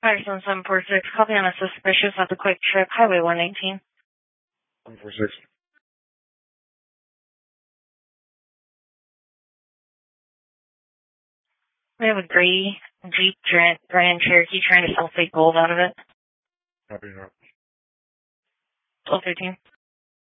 57746, copy on a suspicious at the Quick Trip, Highway 119. 146. We have a gray Jeep Grand Cherokee trying to sell fake gold out of it. Copy that. 1213.